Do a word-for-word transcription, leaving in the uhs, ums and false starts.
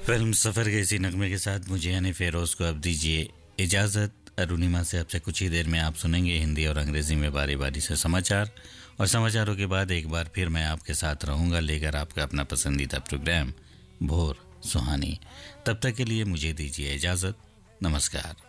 Film सफ़र के इसी नगमे के साथ मुझे यानी फेरोज को अब दीजिए इजाज़त। अरुणिमा से आपसे कुछ ही देर में आप सुनेंगे हिंदी और अंग्रेजी में बारी बारी से समाचार, और समाचारों के बाद एक बार फिर मैं आपके साथ रहूंगा लेकर आपका अपना पसंदीदा प्रोग्राम भोर सुहानी। तब तक के लिए मुझे दीजिए इजाज़त। नमस्कार।